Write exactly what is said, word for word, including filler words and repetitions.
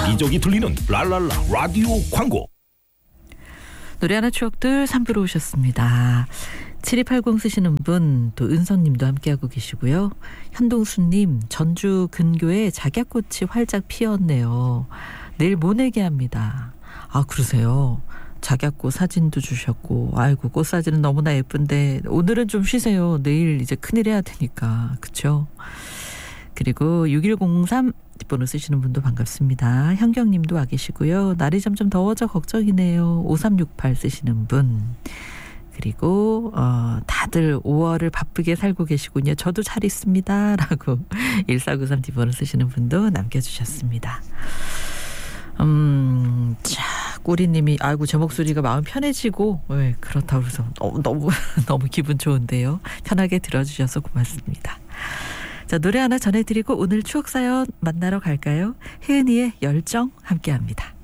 여기저기 들리는 랄랄라 라디오 광고. 노래 하나 추억들 삼 부로 오셨습니다. 칠이팔공 쓰시는 분, 또 은선님도 함께하고 계시고요. 현동수님, 전주 근교에 작약꽃이 활짝 피었네요. 내일 모내게 합니다. 아, 그러세요? 작약꽃 사진도 주셨고, 아이고, 꽃 사진은 너무나 예쁜데 오늘은 좀 쉬세요. 내일 이제 큰일 해야 되니까. 그쵸? 그리고 육일공삼 뒷번호 쓰시는 분도 반갑습니다. 현경님도 와 계시고요. 날이 점점 더워져 걱정이네요. 오삼육팔 쓰시는 분. 그리고 어, 다들 오월을 바쁘게 살고 계시군요. 저도 잘 있습니다. 라고 일사구삼 뒷번호 쓰시는 분도 남겨주셨습니다. 음, 자, 꾸리님이 아이고 제 목소리가 마음 편해지고 네, 그렇다고 해서 너무 너무 너무 기분 좋은데요. 편하게 들어주셔서 고맙습니다. 자, 노래 하나 전해드리고 오늘 추억사연 만나러 갈까요? 혜은이의 열정 함께합니다.